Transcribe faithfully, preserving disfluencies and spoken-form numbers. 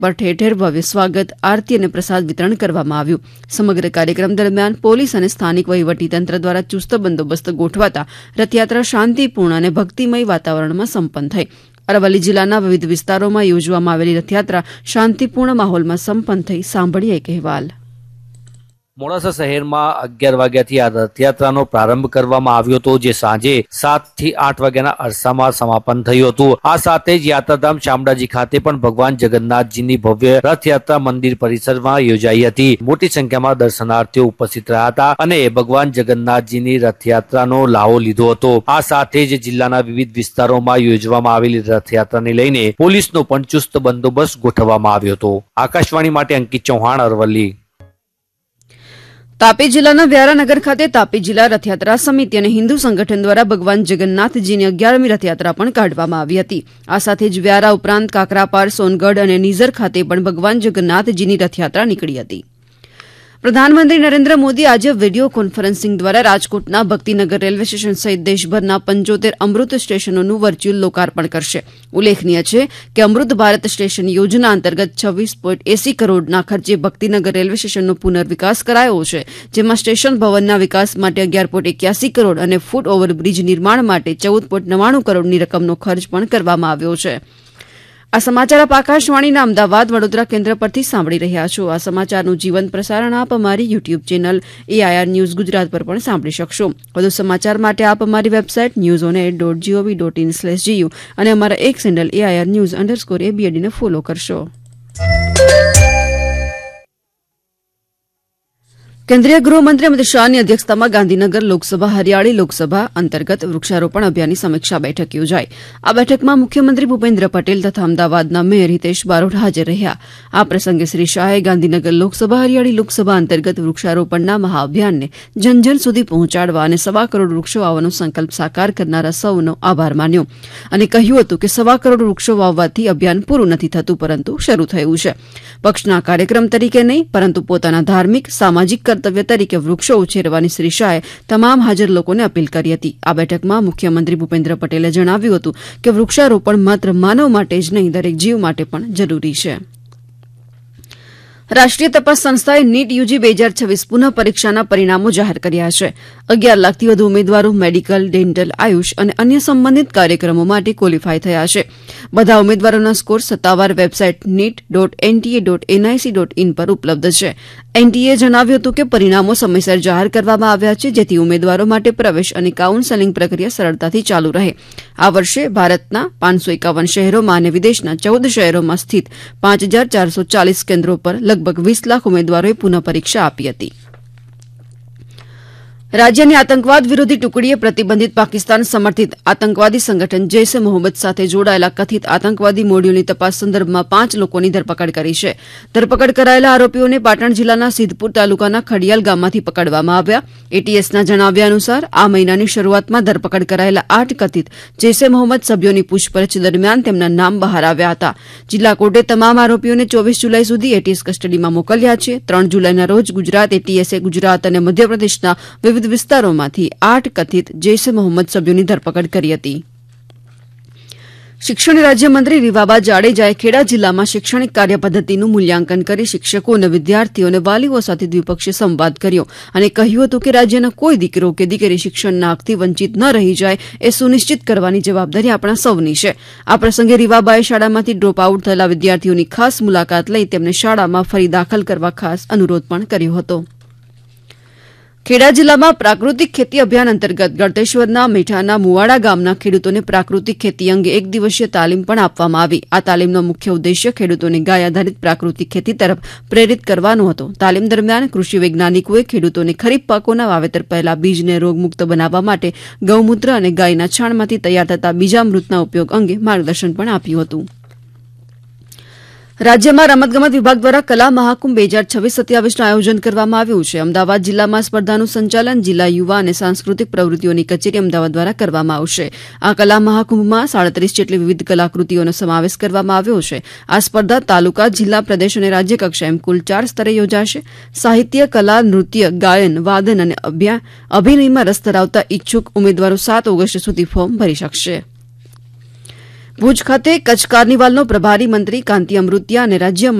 પર ઠેર ઠેર ભવ્ય સ્વાગત, આરતી અને પ્રસાદ વિતરણ કરવામાં આવ્યું. સમગ્ર કાર્યક્રમ દરમિયાન પોલીસ અને સ્થાનિક વહીવટીતંત્ર દ્વારા ચુસ્ત બંદોબસ્ત ગોઠવાતા રથયાત્રા શાંતિપૂર્ણ અને ભક્તિમય વાતાવરણમાં સંપન્ન થઈ. અરવલ્લી જિલ્લાના વિવિધ વિસ્તારોમાં યોજવામાં આવેલી રથયાત્રા શાંતિપૂર્ણ માહોલમાં સંપન્ન થઈ. સાંભળીએ એક અહેવાલ. મોડાસા શહેરમાં અગિયાર વાગ્યાથી આ રથયાત્રાનો પ્રારંભ કરવામાં આવ્યો હતો, જે સાંજે સાત થી આઠ વાગ્યાના અરસામાં સમાપન થયું હતું. આ સાથે જ યાત્રાધામ શામળાજી ખાતે પણ ભગવાન જગન્નાથજીની ભવ્ય રથયાત્રા મંદિર પરિસરમાં યોજાઈ હતી. મોટી સંખ્યામાં દર્શનાર્થીઓ ઉપસ્થિત રહ્યા હતા અને ભગવાન જગન્નાથજીની રથયાત્રાનો લાહો લીધો હતો. આ સાથે જ જિલ્લાના વિવિધ વિસ્તારોમાં યોજવામાં આવેલી રથયાત્રાને લઈને પોલીસનો પણ ચુસ્ત બંદોબસ્ત ગોઠવવામાં આવ્યો હતો. આકાશવાણી માટે અંકિત ચૌહાણ, અરવલ્લી. તાપી જિલ્લાના વ્યારાનગર ખાતે તાપી જિલ્લા રથયાત્રા સમિતિ અને હિન્દુ સંગઠન દ્વારા ભગવાન જગન્નાથજીની અગિયારમી રથયાત્રા પણ કાઢવામાં આવી હતી. આ સાથે જ વ્યારા ઉપરાંત કાકરાપાર, સોનગઢ અને નીઝર ખાતે પણ ભગવાન જગન્નાથજીની રથયાત્રા નીકળી હતી. પ્રધાનમંત્રી નરેન્દ્ર મોદી આજે વિડીયો કોન્ફરન્સિંગ દ્વારા રાજકોટના ભક્તિનગર રેલવે સ્ટેશન સહિત દેશભરના પંચોતેર અમૃત સ્ટેશનોનું વર્ચ્યુઅલ લોકાર્પણ કરશે. ઉલ્લેખનીય છે કે અમૃત ભારત સ્ટેશન યોજના અંતર્ગત છવ્વીસ પોઈન્ટ એસી કરોડના ખર્ચે ભક્તિનગર રેલવે સ્ટેશનનો પુનર્વિકાસ કરાયો છે, જેમાં સ્ટેશન ભવનના વિકાસ માટે અગિયાર પોઈન્ટ એક્યાસી કરોડ અને ફૂટ ઓવરબ્રિજ નિર્માણ માટે ચૌદ પોઈન્ટ નવ્વાણું કરોડની રકમનો ખર્ચ પણ કરવામાં આવ્યો છે. આ સમાચાર આપ આકાશવાણીના અમદાવાદ વડોદરા કેન્દ્ર પરથી સાંભળી રહ્યા છો. આ સમાચારનું જીવંત પ્રસારણ આપ અમારી YouTube channel AIR news Gujarat પર પણ સાંભળી શકશો. વધુ સમાચાર માટે આપ અમારી website news on air dot GOV dot in slash GU અને અમારા એક handle AIR news underscore એબીએડીને follow કરશો. કેન્દ્રીય ગૃહમંત્રી અમિત શાહની અધ્યક્ષતામાં ગાંધીનગર લોકસભા હરિયાળી લોકસભા અંતર્ગત વૃક્ષારોપણ અભિયાનની સમીક્ષા બેઠક યોજાઈ. આ બેઠકમાં મુખ્યમંત્રી ભૂપેન્દ્ર પટેલ તથા અમદાવાદના મેયર હિતેશ બારોટ હાજર રહ્યા. આ પ્રસંગે શ્રી શાહે ગાંધીનગર લોકસભા હરિયાળી લોકસભા અંતર્ગત વૃક્ષારોપણના મહાઅભિયાનને જનજન સુધી પહોંચાડવા અને સવા કરોડ વૃક્ષો વાવવાનો સંકલ્પ સાકાર કરનારા સૌનો આભાર માન્યો અને કહ્યું હતું કે સવા કરોડ વૃક્ષો વાવવાથી અભિયાન પૂરું નથી થતું, પરંતુ શરૂ થયું છે. પક્ષના કાર્યક્રમ તરીકે નહીં, પરંતુ પોતાના ધાર્મિક સામાજિક કર્તવ્ય તરીકે વૃક્ષો ઉછેરવાની શ્રી શાહે તમામ હાજર લોકોને અપીલ કરી હતી. આ બેઠકમાં મુખ્યમંત્રી ભૂપેન્દ્ર પટેલે જણાવ્યું હતું કે વૃક્ષારોપણ માત્ર માનવ માટે જ નહીં, દરેક જીવ માટે પણ જરૂરી છે. રાષ્ટ્રીય તપાસ સંસ્થાએ નીટ યુજી બે હજાર છવ્વીસ પુનઃ પરીક્ષાના પરિણામો જાહેર કર્યા છે. અગિયાર લાખથી વધુ ઉમેદવારો મેડિકલ, ડેન્ટલ, આયુષ અને અન્ય સંબંધિત કાર્યક્રમો માટે ક્વોલિફાય થયા છે. બધા ઉમેદવારોના સ્કોર સત્તાવાર website NEET dot NTA dot NIC dot in પર ઉપલબ્ધ છે. એનટીએ જણાવ્યું હતું કે પરિણામો સમયસર જાહેર કરવામાં આવ્યા છે, જેથી ઉમેદવારો માટે પ્રવેશ અને કાઉન્સેલિંગ પ્રક્રિયા સરળતાથી ચાલુ રહે. આ વર્ષે ભારતના પાંચસો એકાવન શહેરોમાં અને વિદેશના ચૌદ શહેરોમાં સ્થિત પાંચ હજાર ચારસો ચાલીસ કેન્દ્રો પર લગભગ વીસ લાખ ઉમેદવારોએ પુનઃ પરીક્ષા આપી હતી. રાજ્યની આતંકવાદ વિરોધી ટુકડીએ પ્રતિબંધિત પાકિસ્તાન સમર્થિત આતંકવાદી સંગઠન જૈશ એ મોહમ્મદ સાથે જોડાયેલા કથિત આતંકવાદી મોડ્યુલની તપાસ સંદર્ભમાં પાંચ લોકોની ધરપકડ કરી છે. ધરપકડ કરાયેલા આરોપીઓને પાટણ જિલ્લાના સિદ્ધપુર તાલુકાના ખડિયાલ ગામમાંથી પકડવામાં આવ્યા. એટીએસના જણાવ્યા અનુસાર આ મહિનાની શરૂઆતમાં ધરપકડ કરાયેલા આઠ કથિત જૈશ એ મોહમ્મદ સભ્યોની પૂછપરછ દરમિયાન તેમના નામ બહાર આવ્યા હતા. જિલ્લા કોર્ટે તમામ આરોપીઓને ચોવીસ જુલાઈ સુધી એટીએસ કસ્ટડીમાં મોકલ્યા છે. ત્રણ જુલાઈના રોજ ગુજરાત એટીએસે ગુજરાત અને મધ્યપ્રદેશના વિવિધ વિસ્તારોમાંથી આઠ કથિત જૈશ એ મોહમ્મદ સભ્યોની ધરપકડ કરી હતી. શિક્ષણ રાજ્યમંત્રી રીવાબા જાડેજાએ ખેડા જિલ્લામાં શૈક્ષણિક કાર્યપદ્ધતિનું મૂલ્યાંકન કરી શિક્ષકો અને વિદ્યાર્થીઓ અને વાલીઓ સાથે દ્વિપક્ષીય સંવાદ કર્યો અને કહ્યું હતું કે રાજ્યના કોઈ દીકરો કે દીકરી શિક્ષણના હકથી વંચિત ન રહી જાય એ સુનિશ્ચિત કરવાની જવાબદારી આપણા સૌની છે. આ પ્રસંગે રીવાબાએ શાળામાંથી ડ્રોપ આઉટ થયેલા વિદ્યાર્થીઓની ખાસ મુલાકાત લઈ તેમને શાળામાં ફરી દાખલ કરવા ખાસ અનુરોધ પણ કર્યો હતો. ખેડા જિલ્લામાં પ્રાકૃતિક ખેતી અભિયાન અંતર્ગત ગળતેશ્વરના મેઠાના મુવાડા ગામના ખેડૂતોને પ્રાકૃતિક ખેતી અંગે એક દિવસીય તાલીમ પણ આપવામાં આવી. આ તાલીમનો મુખ્ય ઉદ્દેશ્ય ખેડૂતોને ગાય આધારિત પ્રાકૃતિક ખેતી તરફ પ્રેરિત કરવાનો હતો. તાલીમ દરમિયાન કૃષિ વૈજ્ઞાનિકોએ ખેડૂતોને ખરીફ પાકોના વાવેતર પહેલા બીજને રોગમુક્ત બનાવવા માટે ગૌમૂત્ર અને ગાયના છાણમાંથી તૈયાર થતા બીજામૃતના ઉપયોગ અંગે માર્ગદર્શન પણ આપ્યું હતું. રાજ્યમાં રમતગમત વિભાગ દ્વારા કલા મહાકુંભ બે હજાર છવ્વીસ સત્યાવીસનું આયોજન કરવામાં આવ્યું છે. અમદાવાદ જિલ્લામાં સ્પર્ધાનું સંચાલન જિલ્લા યુવા અને સાંસ્કૃતિક પ્રવૃત્તિઓની કચેરી અમદાવાદ દ્વારા કરવામાં આવશે. આ કલા મહાકુંભમાં સાડત્રીસ જેટલી વિવિધ કલાકૃતિઓનો સમાવેશ કરવામાં આવ્યો છે. આ સ્પર્ધા તાલુકા, જિલ્લા, પ્રદેશ અને રાજ્ય કક્ષાએ એમ કુલ ચાર સ્તરે યોજાશે. સાહિત્ય, કલા, નૃત્ય, ગાયન, વાદન અને અભિનયમાં રસ ધરાવતા ઇચ્છુક ઉમેદવારો સાત ઓગસ્ટ સુધી ફોર્મ ભરી શકશે. ભુજ ખાતે કચ્છ કાર્નિવાલનો પ્રભારી મંત્રી કાંતિ અમૃતિયા અને રાજ્ય